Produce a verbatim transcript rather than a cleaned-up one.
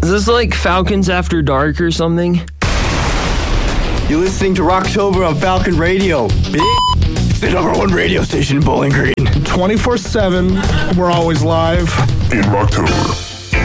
Is this like Falcons After Dark or something? You're listening to Rocktober on Falcon Radio. It's the number one radio station in Bowling Green. twenty-four seven, we're always live. In Rocktober.